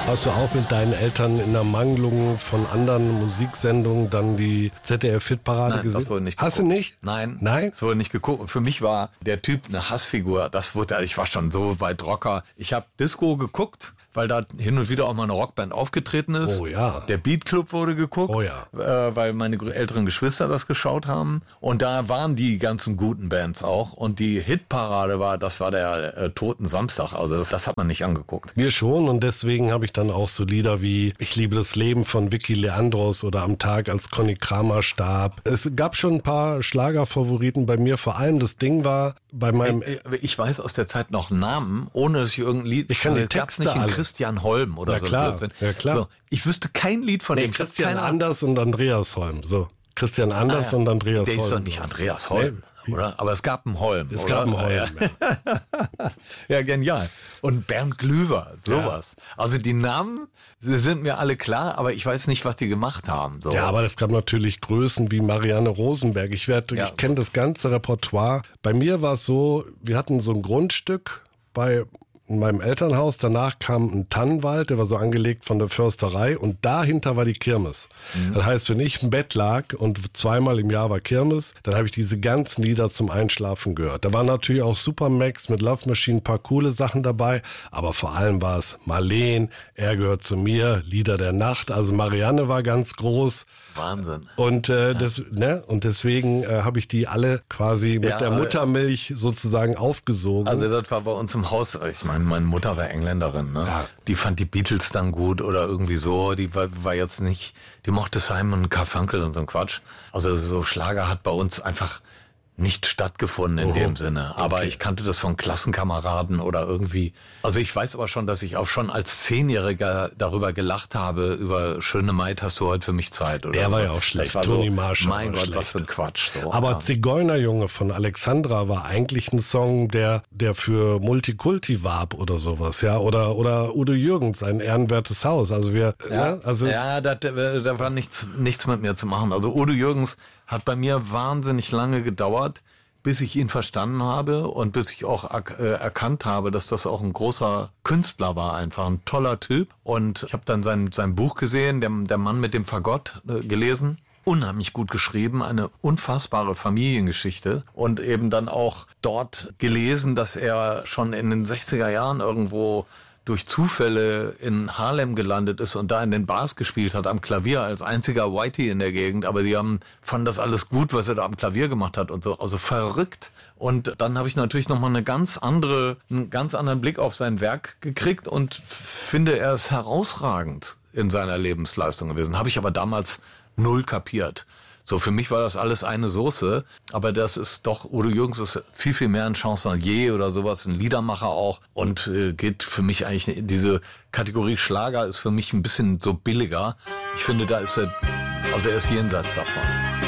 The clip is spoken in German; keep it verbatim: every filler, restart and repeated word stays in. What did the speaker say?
Hast du auch mit deinen Eltern in der Mangelung von anderen Musiksendungen dann die Z D F-Hitparade gesehen? Das wurde nicht geguckt. Hast du nicht? Nein. Nein? Das wurde nicht geguckt. Für mich war der Typ eine Hassfigur. Das wurde, ich war schon so weit Rocker. Ich habe Disco geguckt, weil da hin und wieder auch mal eine Rockband aufgetreten ist. Oh ja. Der Beat Club wurde geguckt, oh ja. äh, weil meine älteren Geschwister das geschaut haben. Und da waren die ganzen guten Bands auch. Und die Hitparade war, das war der äh, Toten Samstag. Also das, das hat man nicht angeguckt. Mir schon, und deswegen habe ich dann auch so Lieder wie Ich liebe das Leben von Vicky Leandros oder Am Tag, als Conny Kramer starb. Es gab schon ein paar Schlagerfavoriten bei mir. Vor allem das Ding war bei meinem... Ich, ich weiß aus der Zeit noch Namen, ohne dass ich irgendein Lied... Ich kann die Texte gab's nicht in alle. Christian Holm oder Ja, so. klar. Ja, klar. So, ich wüsste kein Lied von nee, dem. Christian Anders und Andreas Holm. So, Christian Anders ah, ja. und Andreas Der Holm. ist doch nicht Andreas Holm, nee. oder? Aber es gab einen Holm, Es oder? gab einen Holm, ja. Ja, genial. Und Bernd Glüwer, sowas. Ja. Also die Namen die sind mir alle klar, aber ich weiß nicht, was die gemacht haben. So. Ja, aber es gab natürlich Größen wie Marianne Rosenberg. Ich werde, Ja. ich kenne das ganze Repertoire. Bei mir war es so, wir hatten so ein Grundstück bei in meinem Elternhaus, danach kam ein Tannenwald, der war so angelegt von der Försterei und dahinter war die Kirmes. Mhm. Das heißt, wenn ich im Bett lag und zweimal im Jahr war Kirmes, dann habe ich diese ganzen Lieder zum Einschlafen gehört. Da waren natürlich auch Supermax mit Love Machine, ein paar coole Sachen dabei, aber vor allem war es Marleen, Er gehört zu mir, Lieder der Nacht, also Marianne war ganz groß. Wahnsinn. Und, äh, ja. das, ne? und deswegen äh, habe ich die alle quasi mit ja, der Muttermilch sozusagen aufgesogen. Also das war bei uns im Haus, ich meine, meine Mutter war Engländerin, ne? Ja. Die fand die Beatles dann gut oder irgendwie so, die war, war jetzt nicht, die mochte Simon und Garfunkel und so ein Quatsch. Also so Schlager hat bei uns einfach nicht stattgefunden in oh, dem Sinne. Aber okay. Ich kannte das von Klassenkameraden oder irgendwie. Also ich weiß aber schon, dass ich auch schon als Zehnjähriger darüber gelacht habe, über Schöne Maid, hast du heute für mich Zeit? Oder der war so. ja auch schlecht. War Toni so, Marshall mein Gott, schlecht. Was für ein Quatsch. So. Aber ja. Zigeunerjunge von Alexandra war eigentlich ein Song, der, der für Multikulti warb oder sowas, ja. Oder, oder Udo Jürgens, ein ehrenwertes Haus. Also wir, ja, ne? also. Ja, da, da war nichts, nichts mit mir zu machen. Also Udo Jürgens hat bei mir wahnsinnig lange gedauert, bis ich ihn verstanden habe und bis ich auch er- äh, erkannt habe, dass das auch ein großer Künstler war, einfach ein toller Typ. Und ich habe dann sein, sein Buch gesehen, der, der Mann mit dem Fagott, äh, gelesen. Unheimlich gut geschrieben, eine unfassbare Familiengeschichte und eben dann auch dort gelesen, dass er schon in den sechziger Jahren irgendwo durch Zufälle in Harlem gelandet ist und da in den Bars gespielt hat, am Klavier, als einziger Whitey in der Gegend. Aber die haben, fanden das alles gut, was er da am Klavier gemacht hat und so. Also verrückt. Und dann habe ich natürlich nochmal eine ganz andere, einen ganz anderen Blick auf sein Werk gekriegt und finde, er ist herausragend in seiner Lebensleistung gewesen. Habe ich aber damals null kapiert. So, für mich war das alles eine Soße, aber das ist doch, Udo Jürgens ist viel, viel mehr ein Chansonnier oder sowas, ein Liedermacher auch und äh, geht für mich eigentlich, diese Kategorie Schlager ist für mich ein bisschen so billiger. Ich finde, da ist er, also er ist jenseits davon.